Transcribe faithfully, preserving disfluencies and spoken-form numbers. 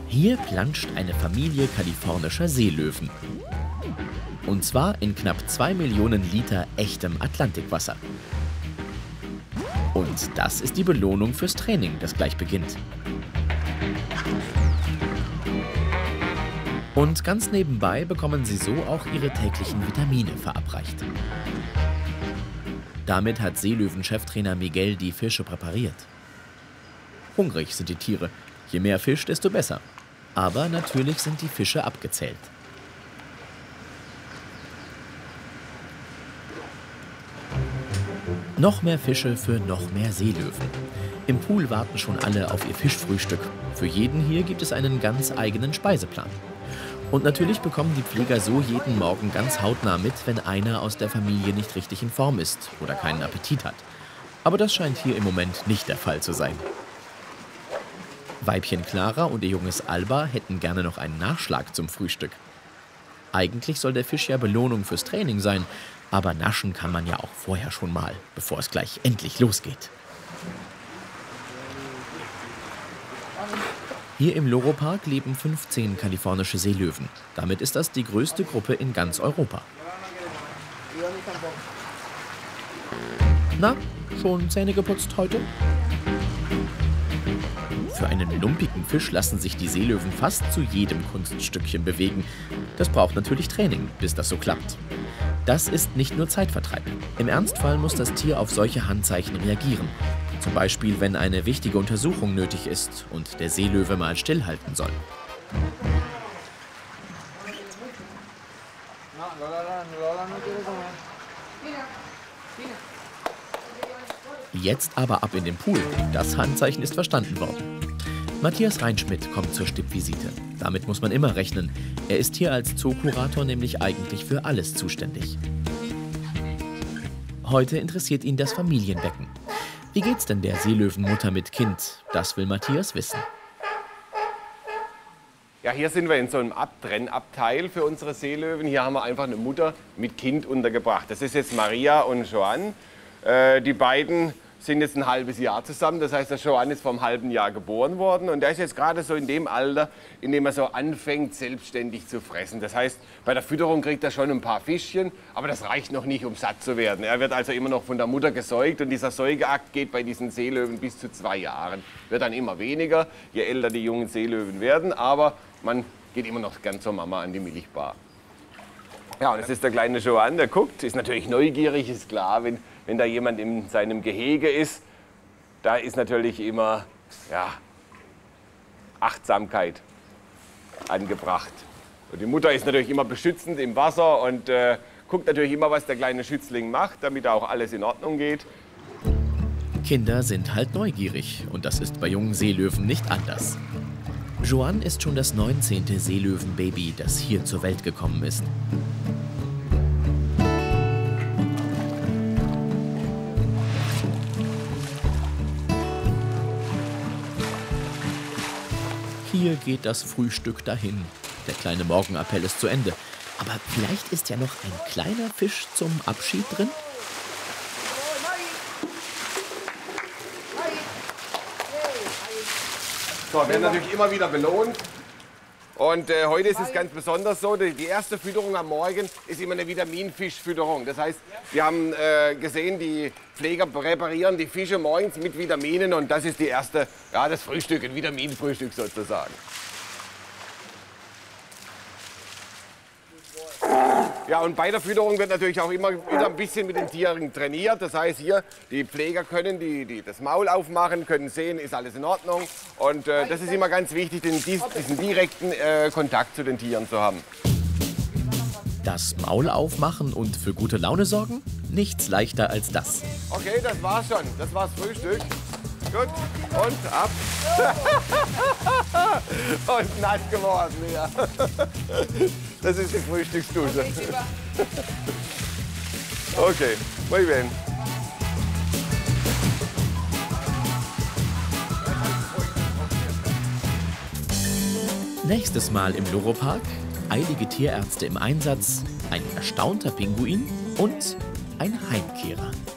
Hier planscht eine Familie kalifornischer Seelöwen. Und zwar in knapp zwei Millionen Liter echtem Atlantikwasser. Und das ist die Belohnung fürs Training, das gleich beginnt. Und ganz nebenbei bekommen sie so auch ihre täglichen Vitamine verabreicht. Damit hat Seelöwen-Cheftrainer Miguel die Fische präpariert. Hungrig sind die Tiere. Je mehr Fisch, desto besser. Aber natürlich sind die Fische abgezählt. Noch mehr Fische für noch mehr Seelöwen. Im Pool warten schon alle auf ihr Fischfrühstück. Für jeden hier gibt es einen ganz eigenen Speiseplan. Und natürlich bekommen die Pfleger so jeden Morgen ganz hautnah mit, wenn einer aus der Familie nicht richtig in Form ist oder keinen Appetit hat. Aber das scheint hier im Moment nicht der Fall zu sein. Weibchen Clara und ihr Junges Alba hätten gerne noch einen Nachschlag zum Frühstück. Eigentlich soll der Fisch ja Belohnung fürs Training sein, aber naschen kann man ja auch vorher schon mal, bevor es gleich endlich losgeht. Hier im Loro-Park leben fünfzehn kalifornische Seelöwen. Damit ist das die größte Gruppe in ganz Europa. Na, schon Zähne geputzt heute? Für einen lumpigen Fisch lassen sich die Seelöwen fast zu jedem Kunststückchen bewegen. Das braucht natürlich Training, bis das so klappt. Das ist nicht nur Zeitvertreib. Im Ernstfall muss das Tier auf solche Handzeichen reagieren. Zum Beispiel, wenn eine wichtige Untersuchung nötig ist und der Seelöwe mal stillhalten soll. Jetzt aber ab in den Pool. Das Handzeichen ist verstanden worden. Matthias Reinschmidt kommt zur Stippvisite. Damit muss man immer rechnen. Er ist hier als Zookurator nämlich eigentlich für alles zuständig. Heute interessiert ihn das Familienbecken. Wie geht's denn der Seelöwenmutter mit Kind? Das will Matthias wissen. Ja, hier sind wir in so einem Abtrennabteil für unsere Seelöwen. Hier haben wir einfach eine Mutter mit Kind untergebracht. Das ist jetzt Maria und Joan. Äh, die beiden sind jetzt ein halbes Jahr zusammen. Das heißt, der Joan ist vor einem halben Jahr geboren worden. Und der ist jetzt gerade so in dem Alter, in dem er so anfängt, selbstständig zu fressen. Das heißt, bei der Fütterung kriegt er schon ein paar Fischchen, aber das reicht noch nicht, um satt zu werden. Er wird also immer noch von der Mutter gesäugt. Und dieser Säugeakt geht bei diesen Seelöwen bis zu zwei Jahren. Wird dann immer weniger, je älter die jungen Seelöwen werden. Aber man geht immer noch gern zur Mama an die Milchbar. Ja, und das ist der kleine Joan, der guckt, ist natürlich neugierig, ist klar, wenn, wenn da jemand in seinem Gehege ist, da ist natürlich immer, ja, Achtsamkeit angebracht. Und die Mutter ist natürlich immer beschützend im Wasser und äh, guckt natürlich immer, was der kleine Schützling macht, damit da auch alles in Ordnung geht. Kinder sind halt neugierig und das ist bei jungen Seelöwen nicht anders. Joan ist schon das neunzehnte Seelöwenbaby, das hier zur Welt gekommen ist. Hier geht das Frühstück dahin. Der kleine Morgenappell ist zu Ende. Aber vielleicht ist ja noch ein kleiner Fisch zum Abschied drin? So, werden natürlich immer wieder belohnt. Und äh, heute ist es ganz besonders so, die, die erste Fütterung am Morgen ist immer eine Vitaminfischfütterung. Das heißt, wir haben äh, gesehen, die Pfleger präparieren die Fische morgens mit Vitaminen und das ist die erste, ja, das Frühstück, ein Vitaminfrühstück sozusagen. Ja, und bei der Fütterung wird natürlich auch immer wieder ein bisschen mit den Tieren trainiert. Das heißt, hier, die Pfleger können die, die das Maul aufmachen, können sehen, ist alles in Ordnung. Und äh, das ist immer ganz wichtig, den, diesen direkten äh, Kontakt zu den Tieren zu haben. Das Maul aufmachen und für gute Laune sorgen? Nichts leichter als das. Okay, das war's schon. Das war's Frühstück. Gut, und ab. Und nass geworden, ja. Das ist die Frühstücksdusche. Okay, muy bien. Nächstes Mal im Loro-Park eilige Tierärzte im Einsatz, ein erstaunter Pinguin und ein Heimkehrer.